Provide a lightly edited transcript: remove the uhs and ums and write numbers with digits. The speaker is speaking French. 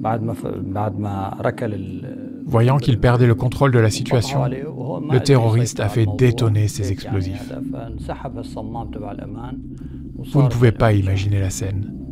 Voyant qu'il perdait le contrôle de la situation, le terroriste a fait détonner ses explosifs. Vous ne pouvez pas imaginer la scène.